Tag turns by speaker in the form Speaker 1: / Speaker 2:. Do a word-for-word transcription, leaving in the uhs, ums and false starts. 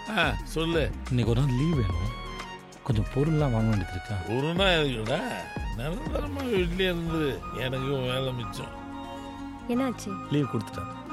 Speaker 1: ஆ சொல்லு.
Speaker 2: இன்னைக்கு ஒரு நாள் லீவ் வேணும், கொஞ்சம் பொருள்லாம் வாங்க வேண்டியது இருக்கா?
Speaker 1: ஒரு நாள் இருக்குடா, நிரந்தரமாக வீட்லேயே இருந்து எனக்கும் வேலை மிச்சம்.
Speaker 3: என்னாச்சு?
Speaker 2: லீவ் கொடுத்துட்டேன்.